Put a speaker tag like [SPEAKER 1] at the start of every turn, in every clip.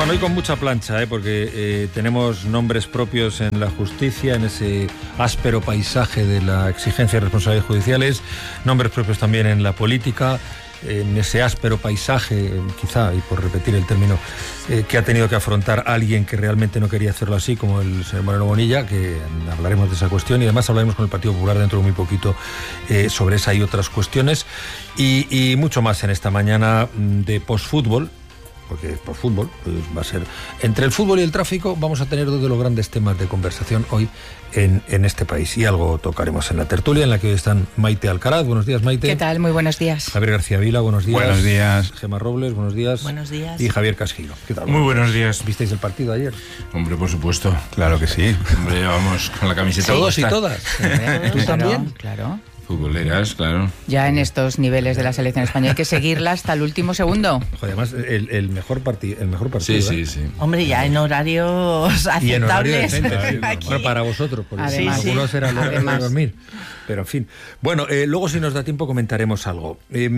[SPEAKER 1] Bueno, hoy con mucha plancha, porque tenemos nombres propios en la justicia, en ese áspero paisaje de la exigencia de responsabilidades judiciales, nombres propios también en la política, en ese áspero paisaje, quizá, y por repetir el término, que ha tenido que afrontar alguien que realmente no quería hacerlo así, como el señor Moreno Bonilla, que hablaremos de esa cuestión, y además hablaremos con el Partido Popular dentro de muy poquito sobre esa y otras cuestiones, y mucho más en esta mañana de postfútbol, porque por fútbol pues va a ser entre el fútbol y el tráfico. Vamos a tener dos de los grandes temas de conversación hoy en este país, y algo tocaremos en la tertulia, en la que hoy están Maite Alcaraz. Buenos días, Maite.
[SPEAKER 2] ¿Qué tal? Muy buenos días.
[SPEAKER 1] Javier García Vila, buenos días.
[SPEAKER 3] Buenos días.
[SPEAKER 1] Gemma Robles, buenos días.
[SPEAKER 4] Buenos días.
[SPEAKER 1] Y Javier Casquiro. ¿Qué tal?
[SPEAKER 3] Muy buenos días.
[SPEAKER 1] ¿Visteis el partido ayer?
[SPEAKER 3] Hombre, por supuesto. Claro que sí. Hombre, vamos con la camiseta.
[SPEAKER 1] Todos y todas. ¿Tú también?
[SPEAKER 2] Claro.
[SPEAKER 3] Futboleras, claro.
[SPEAKER 2] Ya en estos niveles de la selección española hay que seguirla hasta el último segundo.
[SPEAKER 1] Joder, además, el mejor partido.
[SPEAKER 3] Sí, sí, sí.
[SPEAKER 4] Hombre, ya en horarios aceptables.
[SPEAKER 1] Y en horario decente, sí.
[SPEAKER 4] Aquí.
[SPEAKER 1] Bueno, para vosotros, porque
[SPEAKER 2] Además,
[SPEAKER 1] algunos eran la hora de
[SPEAKER 2] además.
[SPEAKER 1] dormir. Pero en fin. Bueno, luego si nos da tiempo comentaremos algo.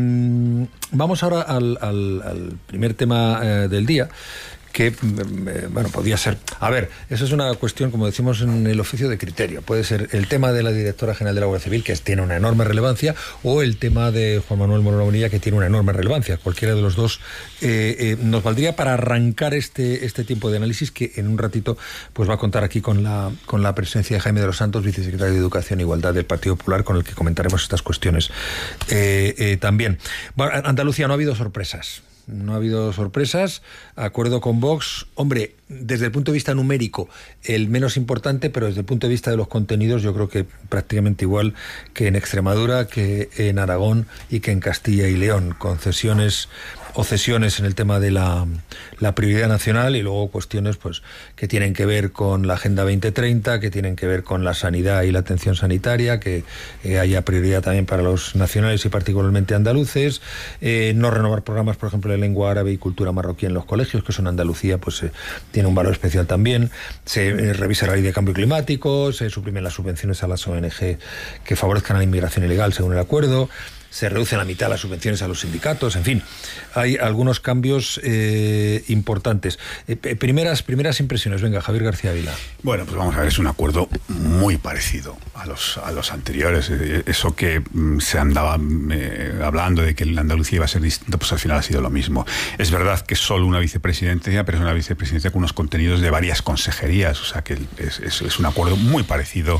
[SPEAKER 1] Vamos ahora al primer tema del día, que, bueno, podía ser... A ver, eso es una cuestión, como decimos en el oficio, de criterio. Puede ser el tema de la directora general de la Guardia Civil, que tiene una enorme relevancia, o el tema de Juan Manuel Moreno Bonilla, que tiene una enorme relevancia. Cualquiera de los dos nos valdría para arrancar este tiempo de análisis, que en un ratito pues va a contar aquí con la presencia de Jaime de los Santos, vicesecretario de Educación e Igualdad del Partido Popular, con el que comentaremos estas cuestiones también. Bueno, Andalucía, no ha habido sorpresas. No ha habido sorpresas. Acuerdo con Vox. Hombre, desde el punto de vista numérico, el menos importante, pero desde el punto de vista de los contenidos, yo creo que prácticamente igual que en Extremadura, que en Aragón y que en Castilla y León. Concesiones o cesiones en el tema de la prioridad nacional, y luego cuestiones pues que tienen que ver con la Agenda 2030, que tienen que ver con la sanidad y la atención sanitaria, que haya prioridad también para los nacionales y particularmente andaluces, no renovar programas, por ejemplo, de lengua árabe y cultura marroquí en los colegios, que eso en Andalucía pues tiene un valor especial también. Se revisa la ley de cambio climático, se suprimen las subvenciones a las ONG que favorezcan a la inmigración ilegal según el acuerdo, se reducen a la mitad las subvenciones a los sindicatos, en fin, hay algunos cambios importantes. Primeras impresiones. Venga, Javier García Vila.
[SPEAKER 5] Bueno, pues vamos a ver, es un acuerdo muy parecido a los anteriores. Eso que se andaba hablando de que en Andalucía iba a ser distinto, pues al final ha sido lo mismo. Es verdad que es solo una vicepresidencia, pero es una vicepresidencia con unos contenidos de varias consejerías, o sea que es un acuerdo muy parecido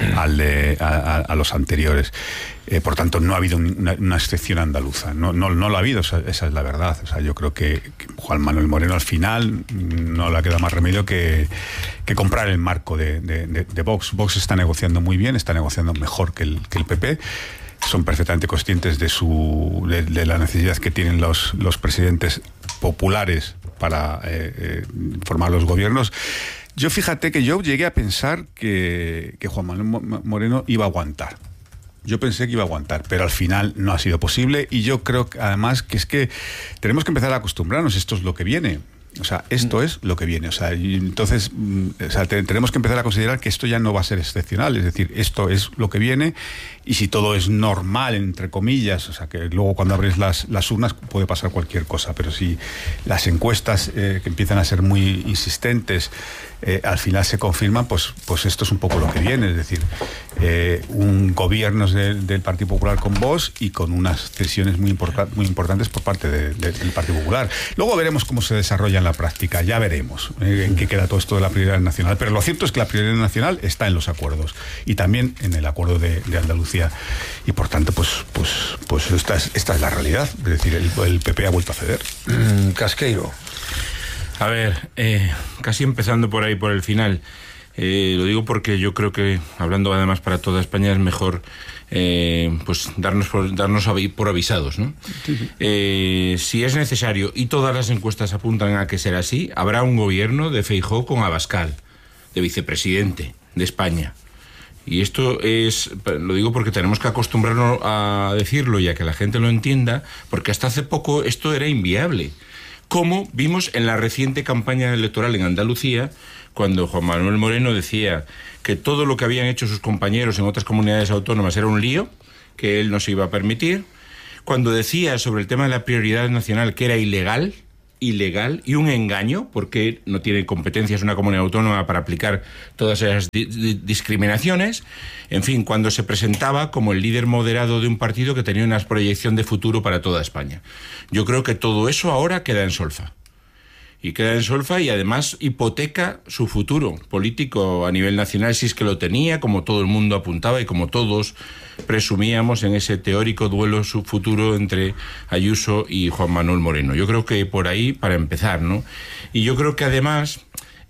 [SPEAKER 5] a los anteriores. Por tanto, no ha habido una excepción andaluza, no lo ha habido, esa es la verdad. O sea, yo creo que Juan Manuel Moreno al final no le ha quedado más remedio que comprar el marco de Vox. Vox está negociando muy bien, está negociando mejor que el PP. Son perfectamente conscientes de la necesidad que tienen los presidentes populares para formar los gobiernos. Fíjate que yo llegué a pensar que Juan Manuel Moreno iba a aguantar. Yo pensé que iba a aguantar, pero al final no ha sido posible, y yo creo que además que es que tenemos que empezar a acostumbrarnos. Esto es lo que viene. O sea, esto es lo que viene. O sea, y entonces, tenemos que empezar a considerar que esto ya no va a ser excepcional. Es decir, esto es lo que viene, y si todo es normal, entre comillas, o sea, que luego cuando abres las urnas puede pasar cualquier cosa, pero si las encuestas que empiezan a ser muy insistentes al final se confirman, pues esto es un poco lo que viene. Es decir, un gobierno del Partido Popular con Vox y con unas cesiones muy importantes por parte del Partido Popular. Luego veremos cómo se desarrolla en la práctica, ya veremos en qué queda todo esto de la prioridad nacional, pero lo cierto es que la prioridad nacional está en los acuerdos y también en el acuerdo de Andalucía, y por tanto pues esta es la realidad. Es decir, el PP ha vuelto a ceder.
[SPEAKER 1] Casqueiro.
[SPEAKER 3] A ver, casi empezando por ahí, por el final. Lo digo porque yo creo que, hablando además para toda España, es mejor pues darnos por avisados, ¿no? Sí. Si es necesario, y todas las encuestas apuntan a que será así, habrá un gobierno de Feijóo con Abascal, de vicepresidente de España. Y esto lo digo porque tenemos que acostumbrarnos a decirlo y a que la gente lo entienda, porque hasta hace poco esto era inviable. Como vimos en la reciente campaña electoral en Andalucía, cuando Juan Manuel Moreno decía que todo lo que habían hecho sus compañeros en otras comunidades autónomas era un lío, que él no se iba a permitir, cuando decía sobre el tema de la prioridad nacional que era ilegal, ilegal y un engaño, porque no tiene competencias una comunidad autónoma para aplicar todas esas discriminaciones. En fin, cuando se presentaba como el líder moderado de un partido que tenía una proyección de futuro para toda España. Yo creo que todo eso ahora queda en solfa. Y queda en solfa y además hipoteca su futuro político a nivel nacional, si es que lo tenía, como todo el mundo apuntaba y como todos presumíamos en ese teórico duelo su futuro entre Ayuso y Juan Manuel Moreno. Yo creo que por ahí, para empezar, ¿no? Y yo creo que además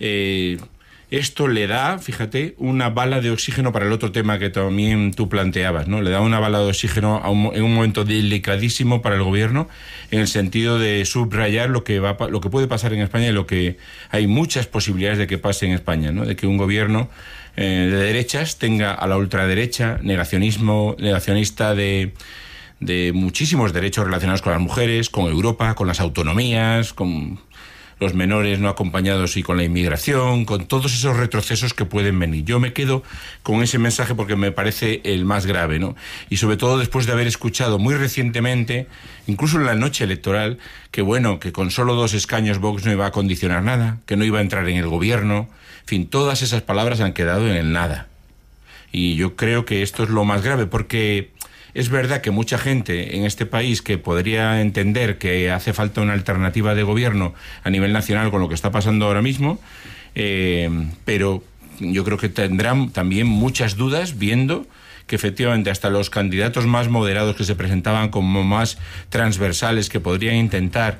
[SPEAKER 3] esto le da, fíjate, una bala de oxígeno para el otro tema que también tú planteabas, ¿no? Le da una bala de oxígeno en un momento delicadísimo para el gobierno, en el sentido de subrayar lo que puede pasar en España y lo que hay muchas posibilidades de que pase en España, ¿no? De que un gobierno de derechas tenga a la ultraderecha negacionista de muchísimos derechos relacionados con las mujeres, con Europa, con las autonomías, con los menores no acompañados y con la inmigración, con todos esos retrocesos que pueden venir. Yo me quedo con ese mensaje porque me parece el más grave, ¿no? Y sobre todo después de haber escuchado muy recientemente, incluso en la noche electoral, que bueno, que con solo 2 escaños Vox no iba a condicionar nada, que no iba a entrar en el gobierno. En fin, todas esas palabras han quedado en el nada. Y yo creo que esto es lo más grave, porque es verdad que mucha gente en este país que podría entender que hace falta una alternativa de gobierno a nivel nacional con lo que está pasando ahora mismo, pero yo creo que tendrán también muchas dudas viendo que efectivamente hasta los candidatos más moderados que se presentaban como más transversales, que podrían intentar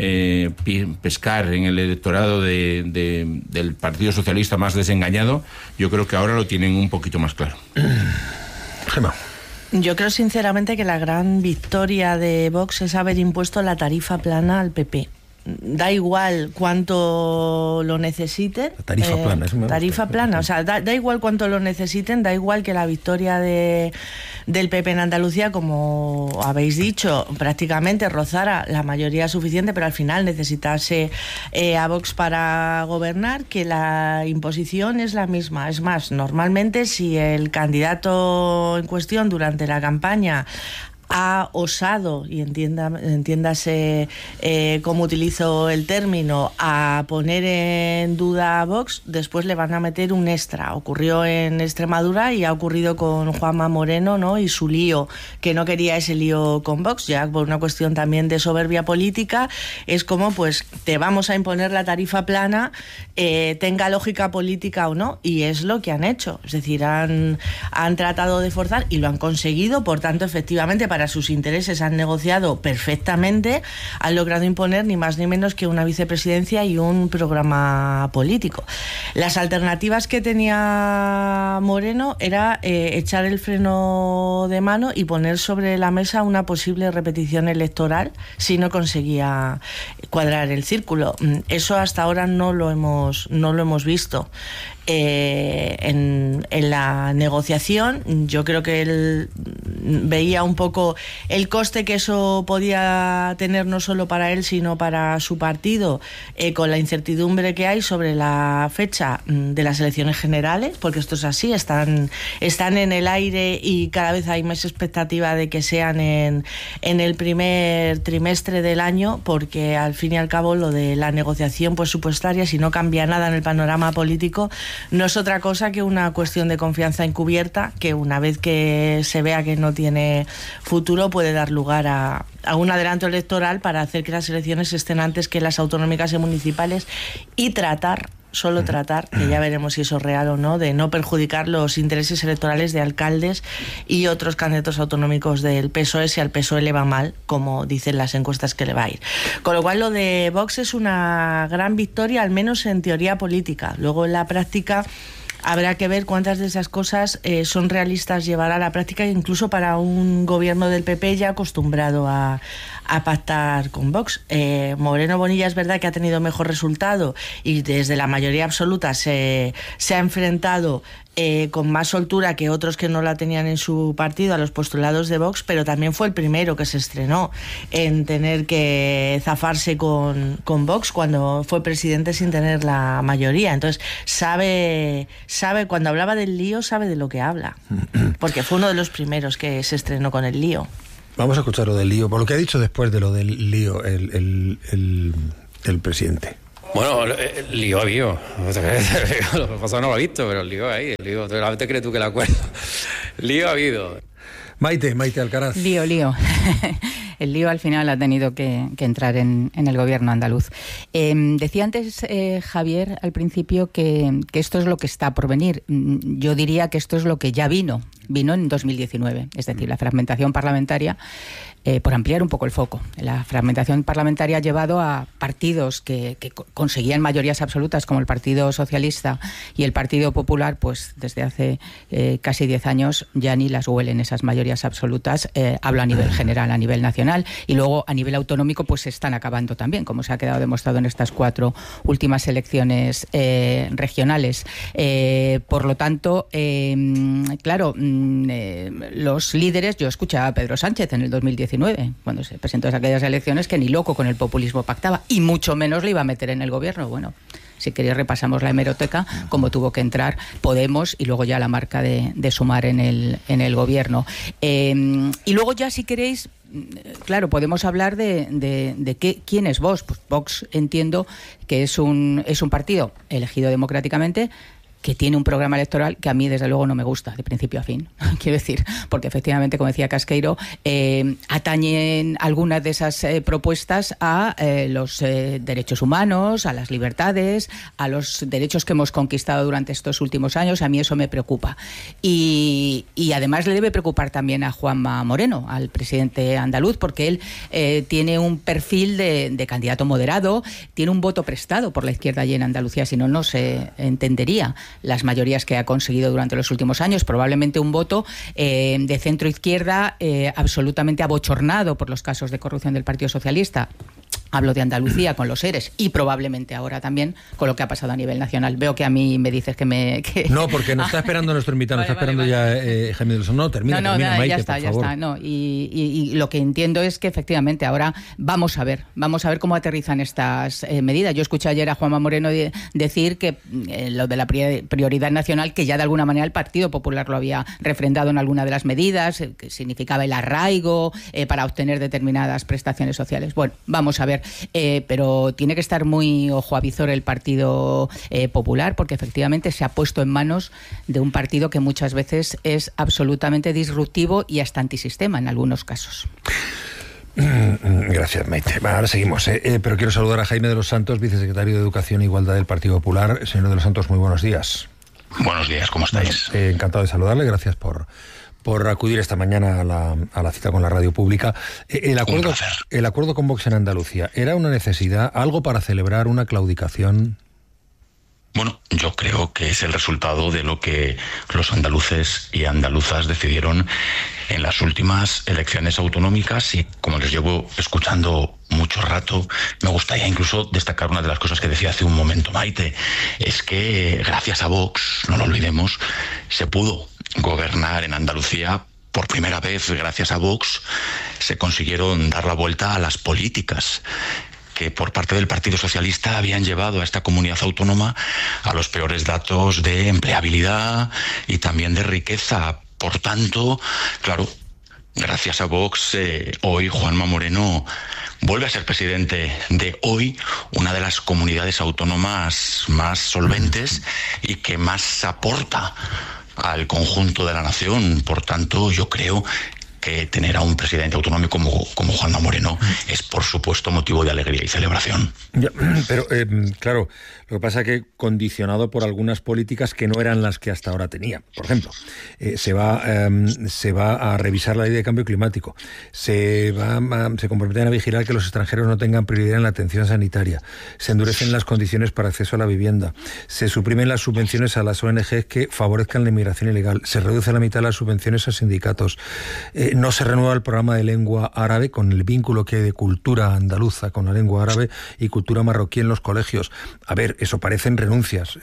[SPEAKER 3] pescar en el electorado del Partido Socialista más desengañado, yo creo que ahora lo tienen un poquito más claro.
[SPEAKER 1] Gemma.
[SPEAKER 4] Yo creo sinceramente que la gran victoria de Vox es haber impuesto la tarifa plana al PP. Da igual cuánto lo necesiten.
[SPEAKER 1] La tarifa plana, eso me gusta.
[SPEAKER 4] Tarifa plana, o sea, da igual cuánto lo necesiten, da igual que la victoria del PP en Andalucía, como habéis dicho, prácticamente rozara la mayoría suficiente, pero al final necesitase a Vox para gobernar, que la imposición es la misma. Es más, normalmente si el candidato en cuestión durante la campaña ha osado, y entiéndase cómo utilizo el término, a poner en duda a Vox, después le van a meter un extra. Ocurrió en Extremadura y ha ocurrido con Juanma Moreno, ¿no? Y su lío, que no quería ese lío con Vox, ya por una cuestión también de soberbia política. Es como, pues, te vamos a imponer la tarifa plana, tenga lógica política o no, y es lo que han hecho. Es decir, han tratado de forzar y lo han conseguido. Por tanto, efectivamente, para sus intereses han negociado perfectamente, han logrado imponer ni más ni menos que una vicepresidencia y un programa político. Las alternativas que tenía Moreno era echar el freno de mano y poner sobre la mesa una posible repetición electoral si no conseguía cuadrar el círculo. Eso hasta ahora no lo hemos visto. En la negociación, yo creo que él veía un poco el coste que eso podía tener no solo para él sino para su partido, con la incertidumbre que hay sobre la fecha de las elecciones generales, porque esto es así, están en el aire y cada vez hay más expectativa de que sean en el primer trimestre del año, porque al fin y al cabo lo de la negociación presupuestaria, si no cambia nada en el panorama político, no es otra cosa que una cuestión de confianza encubierta, que una vez que se vea que no tiene futuro puede dar lugar a un adelanto electoral para hacer que las elecciones estén antes que las autonómicas y municipales y solo tratar, que ya veremos si eso es real o no, de no perjudicar los intereses electorales de alcaldes y otros candidatos autonómicos del PSOE si al PSOE le va mal, como dicen las encuestas que le va a ir. Con lo cual lo de Vox es una gran victoria, al menos en teoría política. Luego en la práctica habrá que ver cuántas de esas cosas son realistas llevar a la práctica, incluso para un gobierno del PP ya acostumbrado a pactar con Vox. Moreno Bonilla es verdad que ha tenido mejor resultado y desde la mayoría absoluta se ha enfrentado con más soltura que otros que no la tenían en su partido a los postulados de Vox, pero también fue el primero que se estrenó en tener que zafarse con Vox cuando fue presidente sin tener la mayoría. Entonces sabe, cuando hablaba del lío, sabe de lo que habla, porque fue uno de los primeros que se estrenó con el lío.
[SPEAKER 1] Vamos a escuchar lo del lío, por lo que ha dicho después de lo del lío, el el presidente.
[SPEAKER 6] Bueno, el lío ha habido. Lo que pasa no lo he visto, pero el lío ahí. El lío, ¿te crees tú que la acuerdo? Lío ha habido.
[SPEAKER 1] Maite Alcaraz.
[SPEAKER 2] Lío. El lío al final ha tenido que entrar en el gobierno andaluz. Decía antes Javier al principio que esto es lo que está por venir. Yo diría que esto es lo que ya vino en 2019, es decir, la fragmentación parlamentaria. Por ampliar un poco el foco. La fragmentación parlamentaria ha llevado a partidos que conseguían mayorías absolutas, como el Partido Socialista y el Partido Popular, pues desde hace casi 10 años ya ni las huelen esas mayorías absolutas. Hablo a nivel general, a nivel nacional, y luego a nivel autonómico pues se están acabando también, como se ha quedado demostrado en estas 4 últimas elecciones regionales. Por lo tanto, claro, los líderes, yo escuchaba a Pedro Sánchez en el 2019, cuando se presentó a aquellas elecciones, que ni loco con el populismo pactaba, y mucho menos le iba a meter en el gobierno. Bueno, si queréis repasamos la hemeroteca, como tuvo que entrar Podemos y luego ya la marca de Sumar en el gobierno. Y luego ya, si queréis, claro, podemos hablar de quién es Vox. Pues Vox entiendo que es un partido elegido democráticamente, que tiene un programa electoral que a mí desde luego no me gusta de principio a fin, quiero decir, porque efectivamente, como decía Casqueiro, atañen algunas de esas propuestas a los derechos humanos, a las libertades, a los derechos que hemos conquistado durante estos últimos años. A mí eso me preocupa, y además le debe preocupar también a Juanma Moreno, al presidente andaluz, porque él tiene un perfil de candidato moderado, tiene un voto prestado por la izquierda allí en Andalucía, si no, no se entendería las mayorías que ha conseguido durante los últimos años. Probablemente un voto de centro-izquierda absolutamente abochornado por los casos de corrupción del Partido Socialista. Hablo de Andalucía con los ERES, y probablemente ahora también con lo que ha pasado a nivel nacional. Veo que a mí me dices que
[SPEAKER 1] No, porque nos está esperando nuestro invitado, nos está esperando ya Jaime de los Santos. No, termina, Maite,
[SPEAKER 2] ya está. No, y lo que entiendo es que efectivamente ahora vamos a ver cómo aterrizan estas medidas. Yo escuché ayer a Juanma Moreno decir que lo de la prioridad nacional, que ya de alguna manera el Partido Popular lo había refrendado en alguna de las medidas, que significaba el arraigo para obtener determinadas prestaciones sociales. Bueno, vamos a ver. Pero tiene que estar muy ojo a visor el Partido Popular, porque efectivamente se ha puesto en manos de un partido que muchas veces es absolutamente disruptivo y hasta antisistema en algunos casos.
[SPEAKER 1] Gracias, Maite. Bueno, ahora seguimos, pero quiero saludar a Jaime de los Santos, vicesecretario de Educación e Igualdad del Partido Popular. Señor de los Santos, muy buenos días.
[SPEAKER 7] Buenos días, ¿cómo estáis?
[SPEAKER 1] Encantado de saludarle, gracias por acudir esta mañana a la cita con la radio pública. El acuerdo con Vox en Andalucía, ¿era una necesidad, algo para celebrar una claudicación?
[SPEAKER 7] Bueno, yo creo que es el resultado de lo que los andaluces y andaluzas decidieron en las últimas elecciones autonómicas, y como les llevo escuchando mucho rato, me gustaría incluso destacar una de las cosas que decía hace un momento Maite, es que gracias a Vox, no lo olvidemos, se pudo gobernar en Andalucía. Por primera vez, gracias a Vox, se consiguieron dar la vuelta a las políticas que por parte del Partido Socialista habían llevado a esta comunidad autónoma a los peores datos de empleabilidad y también de riqueza. Por tanto, claro, gracias a Vox, hoy Juanma Moreno vuelve a ser presidente de hoy una de las comunidades autónomas más solventes y que más aporta al conjunto de la nación. Por tanto, yo creo que tener a un presidente autonómico como Juanma Moreno es, por supuesto, motivo de alegría y celebración.
[SPEAKER 1] Ya, pero, claro, lo que pasa es que condicionado por algunas políticas que no eran las que hasta ahora tenía. Por ejemplo, se va a revisar la ley de cambio climático, se comprometen a vigilar que los extranjeros no tengan prioridad en la atención sanitaria, se endurecen las condiciones para acceso a la vivienda, se suprimen las subvenciones a las ONGs que favorezcan la inmigración ilegal, se reduce a la mitad las subvenciones a sindicatos, no se renueva el programa de lengua árabe con el vínculo que hay de cultura andaluza con la lengua árabe y cultura marroquí en los colegios. A ver, eso parecen renuncias,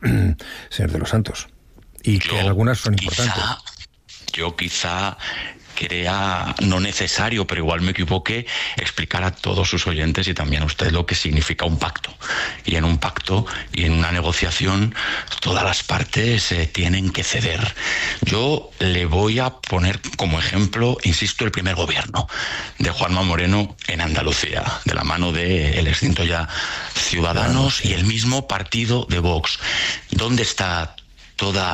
[SPEAKER 1] señor de los Santos, y que algunas son importantes.
[SPEAKER 7] Yo quizá crea no necesario, pero igual me equivoqué, explicar a todos sus oyentes y también a usted lo que significa un pacto. Y en un pacto y en una negociación todas las partes tienen que ceder. Yo le voy a poner como ejemplo, insisto, el primer gobierno de Juanma Moreno en Andalucía, de la mano del extinto ya Ciudadanos y el mismo partido de Vox. ¿Dónde está toda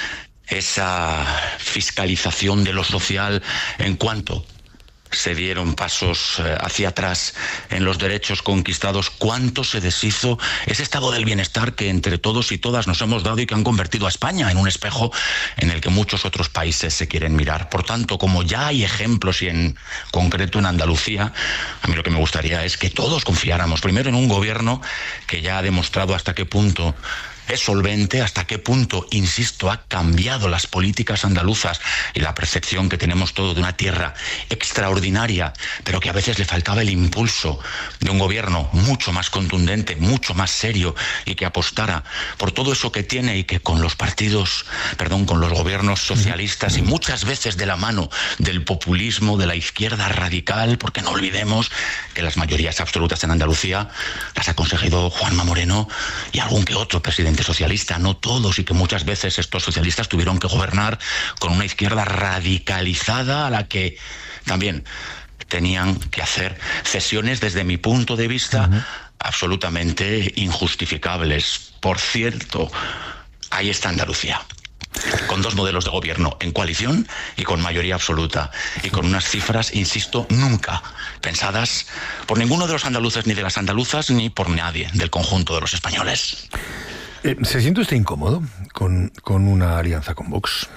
[SPEAKER 7] esa fiscalización de lo social en cuanto se dieron pasos hacia atrás en los derechos conquistados? ¿Cuánto se deshizo ese estado del bienestar que entre todos y todas nos hemos dado y que han convertido a España en un espejo en el que muchos otros países se quieren mirar? Por tanto, como ya hay ejemplos y en concreto en Andalucía, a mí lo que me gustaría es que todos confiáramos primero en un gobierno que ya ha demostrado hasta qué punto es solvente, hasta qué punto, insisto, ha cambiado las políticas andaluzas y la percepción que tenemos todos de una tierra extraordinaria, pero que a veces le faltaba el impulso de un gobierno mucho más contundente, mucho más serio y que apostara por todo eso que tiene y que con los con los gobiernos socialistas y muchas veces de la mano del populismo, de la izquierda radical, porque no olvidemos que las mayorías absolutas en Andalucía las ha conseguido Juanma Moreno y algún que otro presidente socialista, no todos, y que muchas veces estos socialistas tuvieron que gobernar con una izquierda radicalizada a la que también tenían que hacer cesiones, desde mi punto de vista, absolutamente injustificables. Por cierto, ahí está Andalucía, con dos modelos de gobierno en coalición y con mayoría absoluta, y con unas cifras, insisto, nunca pensadas por ninguno de los andaluces ni de las andaluzas ni por nadie del conjunto de los españoles.
[SPEAKER 1] ¿Se siente usted incómodo con una alianza con Vox?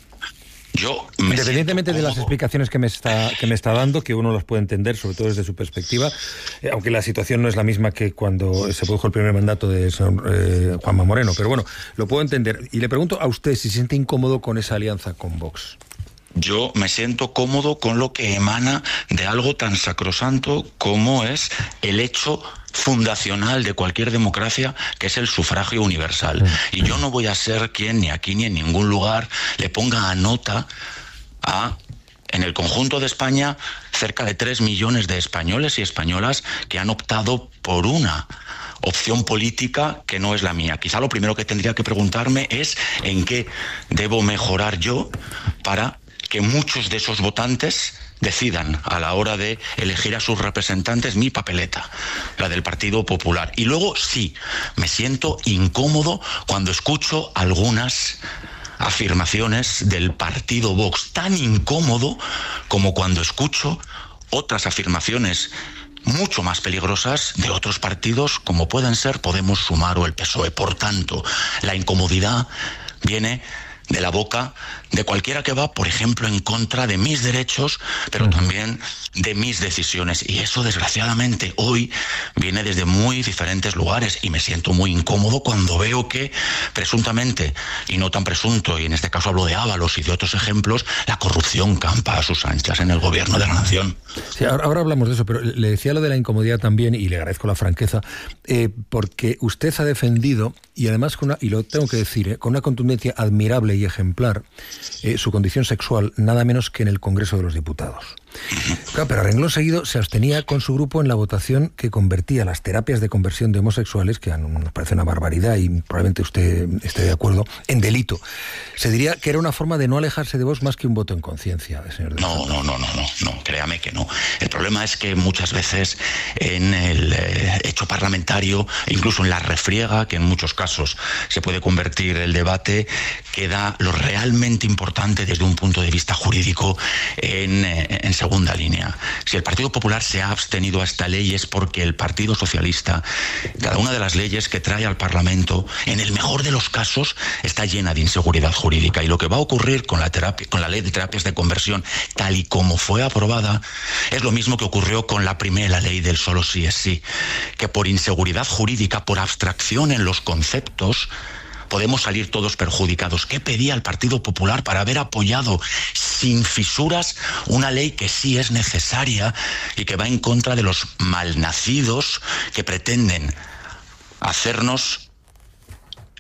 [SPEAKER 7] Yo
[SPEAKER 1] Independientemente de las explicaciones que me está dando, que uno las puede entender, sobre todo desde su perspectiva, aunque la situación no es la misma que cuando se produjo el primer mandato de Juanma Moreno, pero bueno, lo puedo entender. Y le pregunto a usted si se siente incómodo con esa alianza con Vox.
[SPEAKER 7] Yo me siento cómodo con lo que emana de algo tan sacrosanto como es el hecho fundacional de cualquier democracia, que es el sufragio universal. Y yo no voy a ser quien, ni aquí ni en ningún lugar, le ponga a nota en el conjunto de España, cerca de 3 millones de españoles y españolas que han optado por una opción política que no es la mía. Quizá lo primero que tendría que preguntarme es en qué debo mejorar yo para que muchos de esos votantes decidan a la hora de elegir a sus representantes mi papeleta, la del Partido Popular. Y luego sí, me siento incómodo cuando escucho algunas afirmaciones del partido Vox, tan incómodo como cuando escucho otras afirmaciones mucho más peligrosas de otros partidos como pueden ser Podemos, Sumar o el PSOE. Por tanto, la incomodidad viene de la boca de cualquiera que va, por ejemplo, en contra de mis derechos, pero también de mis decisiones. Y eso, desgraciadamente, hoy viene desde muy diferentes lugares y me siento muy incómodo cuando veo que, presuntamente, y no tan presunto, y en este caso hablo de Ábalos y de otros ejemplos, la corrupción campa a sus anchas en el gobierno de la nación.
[SPEAKER 1] Sí, ahora hablamos de eso, pero le decía lo de la incomodidad también, y le agradezco la franqueza, porque usted ha defendido, y además, y lo tengo que decir, con una contundencia admirable y ejemplar, su condición sexual, nada menos que en el Congreso de los Diputados. Claro, pero a renglón seguido se abstenía con su grupo en la votación que convertía las terapias de conversión de homosexuales, que nos parece una barbaridad y probablemente usted esté de acuerdo, en delito. Se diría que era una forma de no alejarse de Vox más que un voto en conciencia, señor.
[SPEAKER 7] No, créame que no. El problema es que muchas veces en el hecho parlamentario, incluso en la refriega, que en muchos casos se puede convertir el debate, queda lo realmente importante desde un punto de vista jurídico en segunda línea. Si el Partido Popular se ha abstenido a esta ley es porque el Partido Socialista, cada una de las leyes que trae al Parlamento, en el mejor de los casos, está llena de inseguridad jurídica. Y lo que va a ocurrir con la ley de terapias de conversión, tal y como fue aprobada, es lo mismo que ocurrió con la primera ley del solo sí es sí, que por inseguridad jurídica, por abstracción en los conceptos, podemos salir todos perjudicados. ¿Qué pedía el Partido Popular para haber apoyado sin fisuras una ley que sí es necesaria y que va en contra de los malnacidos que pretenden hacernos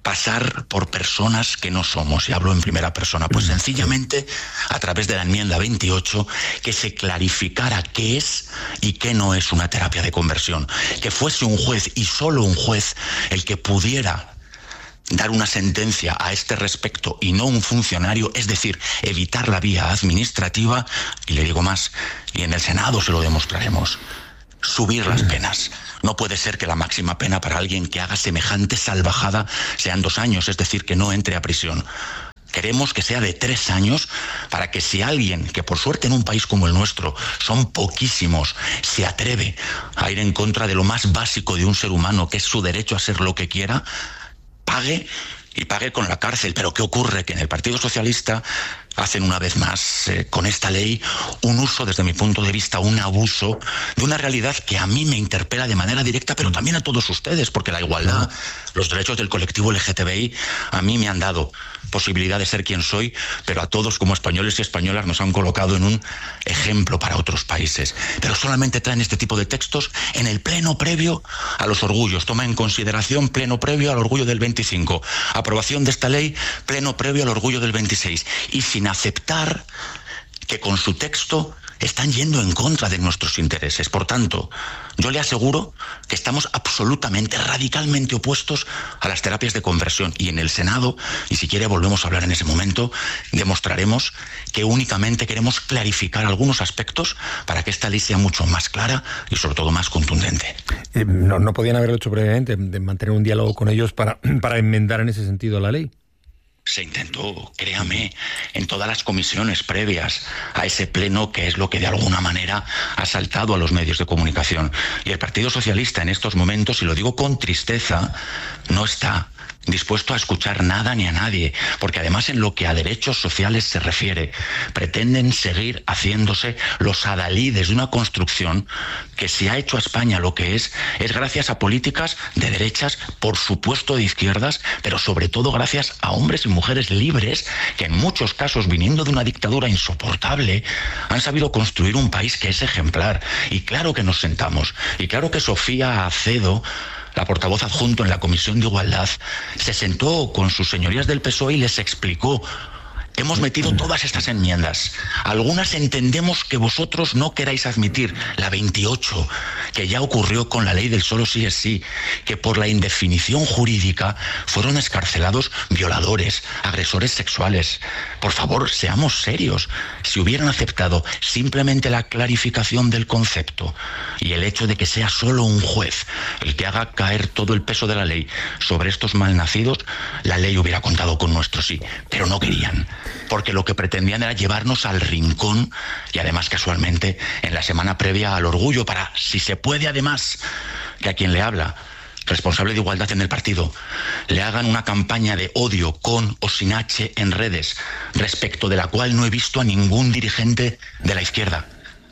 [SPEAKER 7] pasar por personas que no somos, y hablo en primera persona, pues sencillamente a través de la enmienda 28 que se clarificara qué es y qué no es una terapia de conversión, que fuese un juez y solo un juez el que pudiera dar una sentencia a este respecto y no un funcionario, es decir, evitar la vía administrativa, y le digo más, y en el Senado se lo demostraremos, subir las penas. No puede ser que la máxima pena para alguien que haga semejante salvajada sean 2 años, es decir, que no entre a prisión. Queremos que sea de 3 años para que si alguien, que por suerte en un país como el nuestro son poquísimos, se atreve a ir en contra de lo más básico de un ser humano, que es su derecho a ser lo que quiera, pague, y pague con la cárcel. Pero ¿qué ocurre? Que en el Partido Socialista hacen una vez más, con esta ley, un uso, desde mi punto de vista, un abuso de una realidad que a mí me interpela de manera directa, pero también a todos ustedes, porque la igualdad, los derechos del colectivo LGTBI, a mí me han dado posibilidad de ser quien soy, pero a todos como españoles y españolas nos han colocado en un ejemplo para otros países. Pero solamente traen este tipo de textos en el pleno previo a los orgullos. Toma en consideración pleno previo al orgullo del 25. Aprobación de esta ley, pleno previo al orgullo del 26. Y sin aceptar que con su texto están yendo en contra de nuestros intereses. Por tanto, yo le aseguro que estamos absolutamente, radicalmente opuestos a las terapias de conversión. Y en el Senado, y si quiere volvemos a hablar en ese momento, demostraremos que únicamente queremos clarificar algunos aspectos para que esta ley sea mucho más clara y sobre todo más contundente.
[SPEAKER 1] ¿No podían haberlo hecho previamente, de mantener un diálogo con ellos para enmendar en ese sentido la ley?
[SPEAKER 7] Se intentó, créame, en todas las comisiones previas a ese pleno, que es lo que de alguna manera ha saltado a los medios de comunicación. Y el Partido Socialista en estos momentos, y lo digo con tristeza, no está dispuesto a escuchar nada ni a nadie, porque además en lo que a derechos sociales se refiere, pretenden seguir haciéndose los adalides de una construcción que se ha hecho a España lo que es gracias a políticas de derechas, por supuesto de izquierdas, pero sobre todo gracias a hombres y mujeres libres que en muchos casos, viniendo de una dictadura insoportable, han sabido construir un país que es ejemplar. Y claro que nos sentamos, y claro que Sofía Acedo, la portavoz adjunto en la Comisión de Igualdad, se sentó con sus señorías del PSOE y les explicó: hemos metido todas estas enmiendas. Algunas entendemos que vosotros no queráis admitir, la 28, que ya ocurrió con la ley del solo sí es sí, que por la indefinición jurídica fueron excarcelados violadores, agresores sexuales. Por favor, seamos serios. Si hubieran aceptado simplemente la clarificación del concepto y el hecho de que sea solo un juez el que haga caer todo el peso de la ley sobre estos malnacidos, la ley hubiera contado con nuestro sí, pero no querían. Porque lo que pretendían era llevarnos al rincón, y además casualmente en la semana previa al orgullo, para, si se puede además, que a quien le habla, responsable de igualdad en el partido, le hagan una campaña de odio con o sin H en redes, respecto de la cual no he visto a ningún dirigente de la izquierda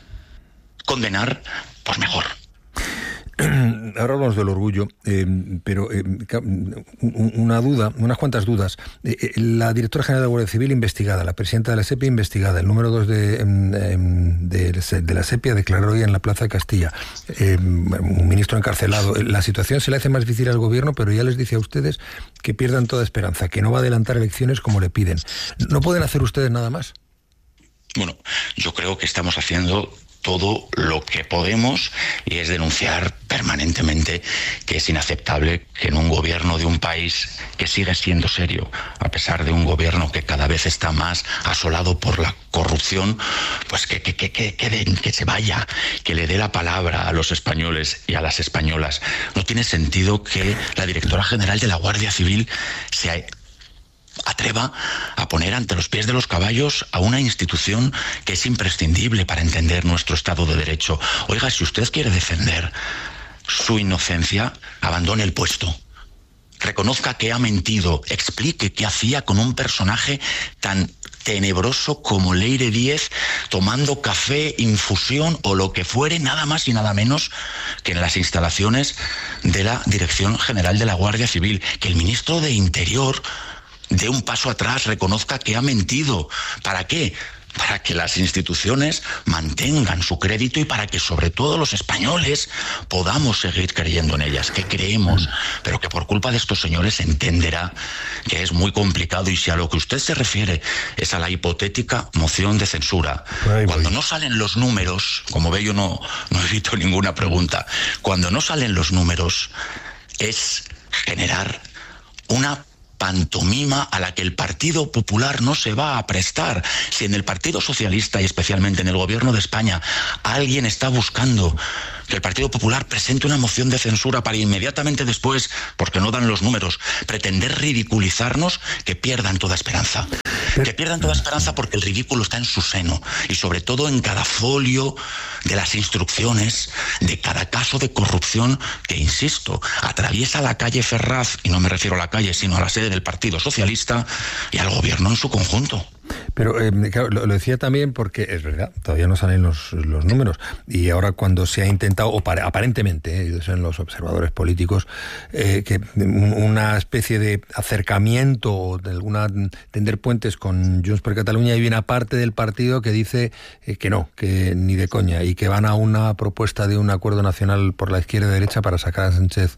[SPEAKER 7] condenar, pues mejor.
[SPEAKER 1] Ahora hablamos del orgullo, pero una duda, unas cuantas dudas. La directora general de la Guardia Civil investigada, la presidenta de la SEPI investigada, el número 2 de la SEPI declaró hoy en la Plaza de Castilla, un ministro encarcelado. La situación se le hace más difícil al gobierno, pero ya les dice a ustedes que pierdan toda esperanza, que no va a adelantar elecciones como le piden. ¿No pueden hacer ustedes nada más?
[SPEAKER 7] Bueno, yo creo que estamos haciendo todo lo que podemos, y es denunciar permanentemente que es inaceptable que en un gobierno de un país que sigue siendo serio, a pesar de un gobierno que cada vez está más asolado por la corrupción, pues que se vaya, que le dé la palabra a los españoles y a las españolas. No tiene sentido que la directora general de la Guardia Civil se atreva a poner ante los pies de los caballos a una institución que es imprescindible para entender nuestro Estado de Derecho. Oiga, si usted quiere defender su inocencia, abandone el puesto. Reconozca que ha mentido, explique qué hacía con un personaje tan tenebroso como Leire Díez, tomando café, infusión o lo que fuere, nada más y nada menos que en las instalaciones de la Dirección General de la Guardia Civil. Que el ministro de Interior dé un paso atrás, reconozca que ha mentido. ¿Para qué? para que las instituciones mantengan su crédito y para que sobre todo los españoles podamos seguir creyendo en ellas, que creemos, pero que por culpa de estos señores se entenderá que es muy complicado. Y si a lo que usted se refiere es a la hipotética moción de censura, cuando no salen los números, como ve, yo no evito ninguna pregunta, cuando no salen los números es generar una pantomima a la que el Partido Popular no se va a prestar. Si en el Partido Socialista y especialmente en el Gobierno de España alguien está buscando que el Partido Popular presente una moción de censura para inmediatamente después, porque no dan los números, pretender ridiculizarnos, que pierdan toda esperanza. Que pierdan toda esperanza, porque el ridículo está en su seno y sobre todo en cada folio de las instrucciones de cada caso de corrupción que, insisto, atraviesa la calle Ferraz, y no me refiero a la calle sino a la sede del Partido Socialista y al gobierno en su conjunto.
[SPEAKER 1] Pero claro, lo decía también porque es verdad, todavía no salen los números, y ahora cuando se ha intentado, o aparentemente, son los observadores políticos, que una especie de acercamiento o de alguna tender puentes con Junts per Catalunya, hay una parte del partido que dice que no, que ni de coña, y que van a una propuesta de un acuerdo nacional por la izquierda y derecha para sacar a Sánchez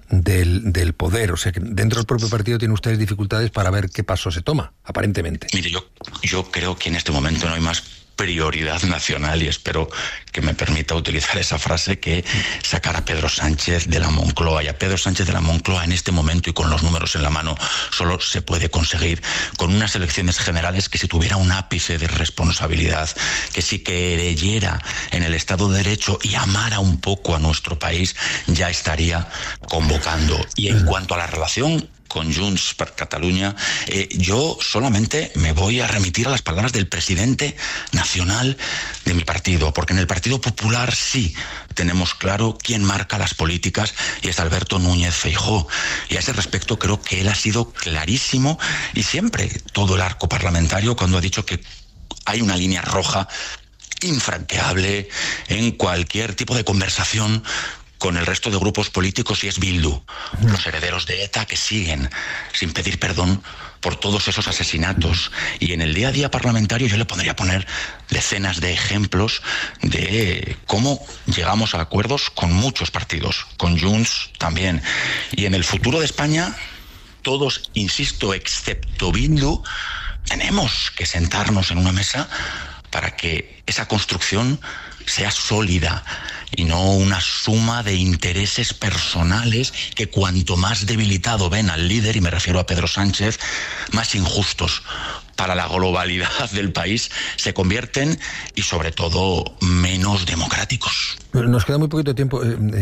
[SPEAKER 1] del poder. O sea que dentro del propio partido tienen ustedes dificultades para ver qué paso se toma, aparentemente.
[SPEAKER 7] Mire, yo creo que en este momento no hay más prioridad nacional, y espero que me permita utilizar esa frase, que sacar a Pedro Sánchez de la Moncloa. Y a Pedro Sánchez de la Moncloa en este momento y con los números en la mano solo se puede conseguir con unas elecciones generales que, si tuviera un ápice de responsabilidad, que si creyera en el Estado de Derecho y amara un poco a nuestro país, ya estaría convocando. Y en cuanto a la relación con Junts per Catalunya, yo solamente me voy a remitir a las palabras del presidente nacional de mi partido, porque en el Partido Popular sí tenemos claro quién marca las políticas, y es Alberto Núñez Feijóo. Y a ese respecto creo que él ha sido clarísimo, y siempre todo el arco parlamentario, cuando ha dicho que hay una línea roja infranqueable en cualquier tipo de conversación con el resto de grupos políticos, y es Bildu, los herederos de ETA, que siguen sin pedir perdón por todos esos asesinatos. Y en el día a día parlamentario yo le podría poner decenas de ejemplos de cómo llegamos a acuerdos con muchos partidos, con Junts también. Y en el futuro de España, todos, insisto, excepto Bildu, tenemos que sentarnos en una mesa para que esa construcción sea sólida y no una suma de intereses personales que, cuanto más debilitado ven al líder, y me refiero a Pedro Sánchez, más injustos para la globalidad del país se convierten, y sobre todo menos democráticos.
[SPEAKER 1] Nos queda muy poquito tiempo.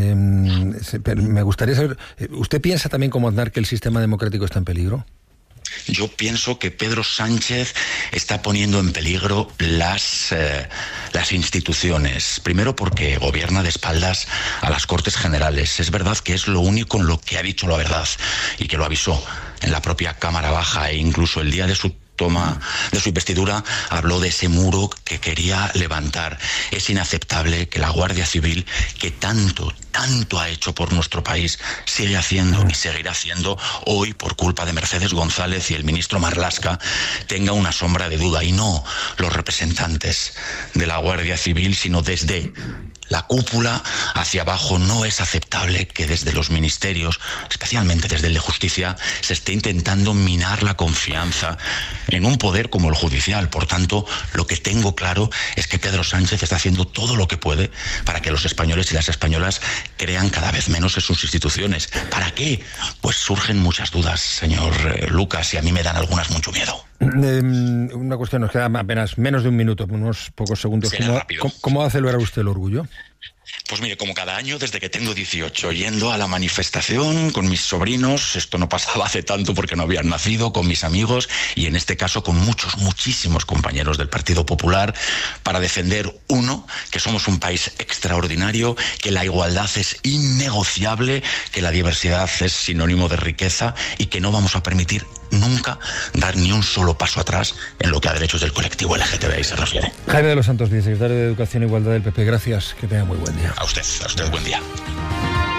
[SPEAKER 1] Me gustaría saber, ¿usted piensa también como Aznar que el sistema democrático está en peligro?
[SPEAKER 7] Yo pienso que Pedro Sánchez está poniendo en peligro las instituciones. Primero, porque gobierna de espaldas a las Cortes Generales. Es verdad que es lo único en lo que ha dicho la verdad, y que lo avisó en la propia Cámara Baja, e incluso el día de su toma de su investidura habló de ese muro que quería levantar. Es inaceptable que la Guardia Civil, que tanto ha hecho por nuestro país, sigue haciendo y seguirá haciendo, hoy por culpa de Mercedes González y el ministro Marlaska, tenga una sombra de duda. Y no los representantes de la Guardia Civil, sino desde la cúpula hacia abajo. No es aceptable que desde los ministerios, especialmente desde el de Justicia, se esté intentando minar la confianza en un poder como el judicial. Por tanto, lo que tengo claro es que Pedro Sánchez está haciendo todo lo que puede para que los españoles y las españolas crean cada vez menos en sus instituciones. ¿Para qué? Pues surgen muchas dudas, señor Lucas, y a mí me dan algunas mucho miedo.
[SPEAKER 1] Una cuestión, nos queda apenas menos de un minuto, unos pocos segundos. ¿Cómo va a celebrar usted el orgullo?
[SPEAKER 7] Pues mire, como cada año desde que tengo 18, yendo a la manifestación con mis sobrinos. Esto no pasaba hace tanto porque no habían nacido, con mis amigos, y en este caso con muchísimos compañeros del Partido Popular, para defender, uno, que somos un país extraordinario, que la igualdad es innegociable, que la diversidad es sinónimo de riqueza, y que no vamos a permitir nunca dar ni un solo paso atrás en lo que a derechos del colectivo LGTBI se refiere.
[SPEAKER 1] Jaime de los Santos, vicesecretario de Educación e Igualdad del PP, gracias, que tenga muy buen día.
[SPEAKER 7] A usted buen día.